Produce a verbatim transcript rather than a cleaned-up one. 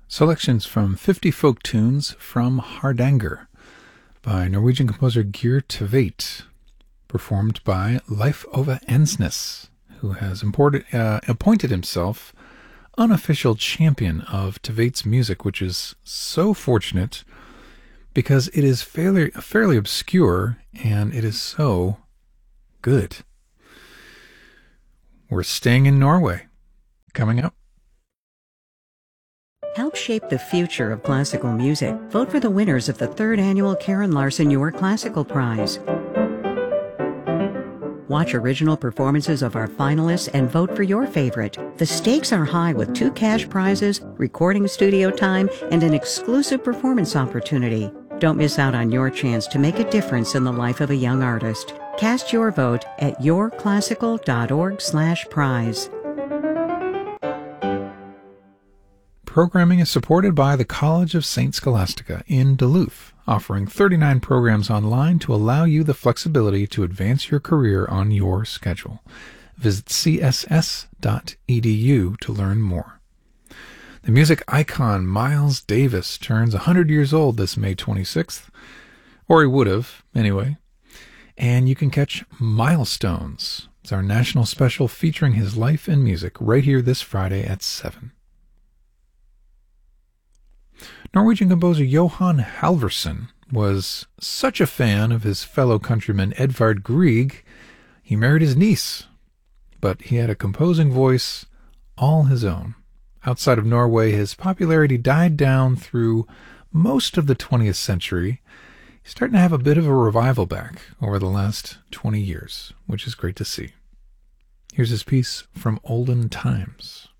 Selections from fifty folk tunes from Hardanger by Norwegian composer Geir Tveit, performed by Leif Ove Ensnes, who has imported, uh, appointed himself unofficial champion of Tveit's music, which is so fortunate because it is fairly, fairly obscure and it is so good. We're staying in Norway. Coming up. Help shape the future of classical music. Vote for the winners of the third annual Karen Larson Your Classical Prize. Watch original performances of our finalists and vote for your favorite. The stakes are high with two cash prizes, recording studio time, and an exclusive performance opportunity. Don't miss out on your chance to make a difference in the life of a young artist. Cast your vote at yourclassical.org slash prize. Programming is supported by the College of Saint Scholastica in Duluth, offering thirty-nine programs online to allow you the flexibility to advance your career on your schedule. Visit c s s dot e d u to learn more. The music icon Miles Davis turns one hundred years old this May twenty-sixth, or he would have, anyway. And you can catch Milestones. It's our national special featuring his life and music right here this Friday at seven. Norwegian composer Johan Halvorsen was such a fan of his fellow countryman Edvard Grieg, he married his niece. But he had a composing voice all his own. Outside of Norway, his popularity died down through most of the twentieth century. He's starting to have a bit of a revival back over the last twenty years, which is great to see. Here's his piece from Olden Times.